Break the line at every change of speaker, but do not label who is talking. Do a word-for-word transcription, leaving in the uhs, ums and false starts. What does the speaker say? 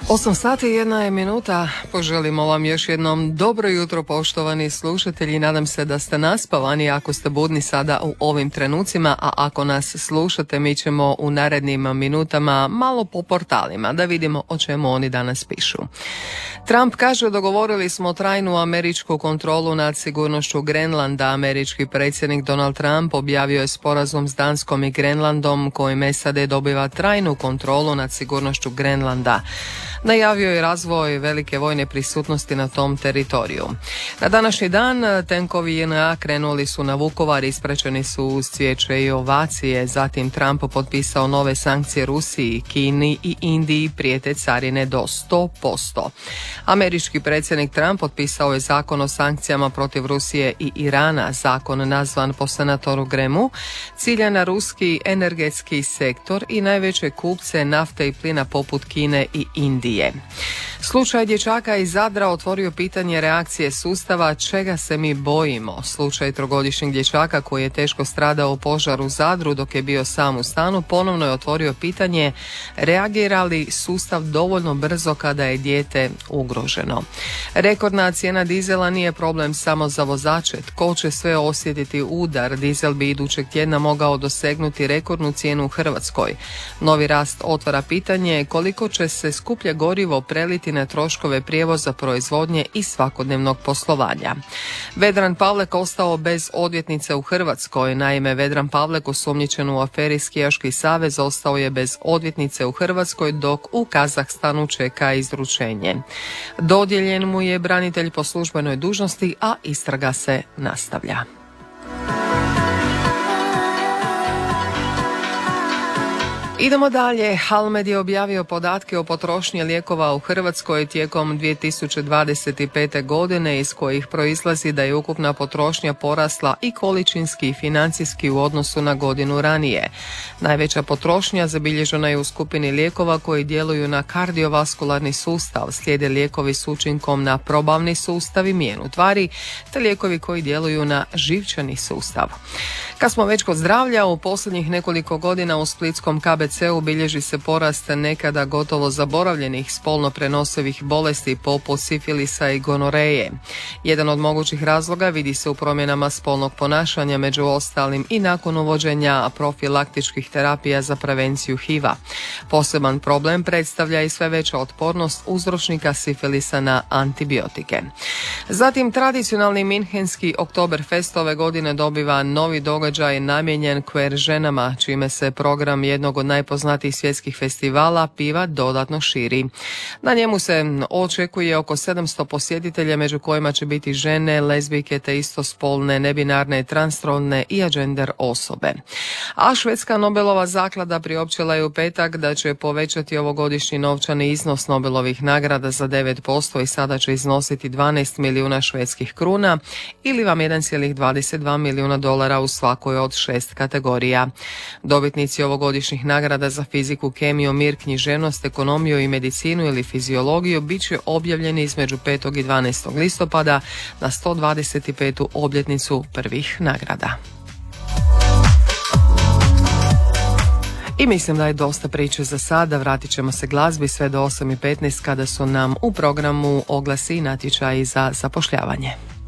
osam sati i jedna je minuta. Poželimo vam još jednom dobro jutro, poštovani slušatelji. Nadam se da ste naspavani ako ste budni sada u ovim trenucima, a ako nas slušate mi ćemo u narednim minutama malo po portalima da vidimo o čemu oni danas pišu. Trump kaže dogovorili smo trajnu američku kontrolu nad sigurnošću Grenlanda. Američki predsjednik Donald Trump objavio je sporazum s Danskom i Grenlandom kojim S A D dobiva trajnu kontrolu nad sigurnošću Grenlanda. Najavio je razvoj velike vojne prisutnosti na tom teritoriju. Na današnji dan tenkovi J N A krenuli su na Vukovar, ispraćeni su uz cvijeće i ovacije. Zatim Trump potpisao nove sankcije Rusiji, Kini i Indiji, prijete carine do sto posto. Američki predsjednik Trump potpisao je zakon o sankcijama protiv Rusije i Irana. Zakon nazvan po senatoru Gremu cilja na ruski energetski sektor i najveće kupce nafte i plina poput Kine i Indije. Slučaj dječaka iz Zadra otvorio pitanje reakcije sustava čega se mi bojimo. Slučaj trogodišnjeg dječaka koji je teško stradao u požaru u Zadru dok je bio sam u stanu ponovno je otvorio pitanje reagira li sustav dovoljno brzo kada je dijete ugroženo. Rekordna cijena dizela nije problem samo za vozače. Tko će sve osjetiti udar? Dizel bi idućeg tjedna mogao dosegnuti rekordnu cijenu u Hrvatskoj. Novi rast otvara pitanje koliko će se skuplje gorivo preliti na troškove prijevoza, proizvodnje i svakodnevnog poslovanja. Vedran Pavlek ostao bez odvjetnice u Hrvatskoj. Naime, Vedran Pavlek, osumnjičen u aferi Skijaški savez, ostao je bez odvjetnice u Hrvatskoj dok u Kazahstanu čeka izručenje. Dodijeljen mu je branitelj po službenoj dužnosti, a istraga se nastavlja. Idemo dalje. Halmed je objavio podatke o potrošnji lijekova u Hrvatskoj tijekom dvije tisuće dvadeset pete. godine iz kojih proizlazi da je ukupna potrošnja porasla i količinski i financijski u odnosu na godinu ranije. Najveća potrošnja zabilježena je u skupini lijekova koji djeluju na kardiovaskularni sustav, slijede lijekovi s učinkom na probavni sustav i mijenu tvari, te lijekovi koji djeluju na živčani sustav. Kad smo već kod zdravlja, u posljednjih nekoliko godina u splitskom K B C-u bilježi se porast nekada gotovo zaboravljenih spolno prenosivih bolesti poput sifilisa i gonoreje. Jedan od mogućih razloga vidi se u promjenama spolnog ponašanja, među ostalim i nakon uvođenja profilaktičkih terapija za prevenciju H I V-a. Poseban problem predstavlja i sve veća otpornost uzročnika sifilisa na antibiotike. Zatim tradicionalni minhenski Oktoberfest ove godine dobiva novi događaj namijenjen queer ženama, čime se program jednog od najpoznatijih svjetskih festivala piva dodatno širi. Na njemu se očekuje oko sedamsto posjetitelja, među kojima će biti žene, lezbijke te istospolne, nebinarne, transrodne i agender osobe. A švedska Nobelova zaklada priopćila je u petak da će povećati ovogodišnji novčani iznos Nobelovih nagrada za devet posto i sada će iznositi dvanaest milijuna švedskih kruna ili vam jedan zarez dvadeset dva milijuna dolara u svakoj od šest kategorija. Dobitnici ovogodišnjih nagrada za fiziku, kemiju, mir, književnost, ekonomiju i medicinu ili fiziologiju bit će objavljeni između petog i dvanaestog listopada na sto dvadeset petu obljetnicu prvih nagrada. I mislim da je dosta priče za sada, vratit ćemo se glazbi sve do osam i petnaest kada su nam u programu oglasi i natječaji za zapošljavanje.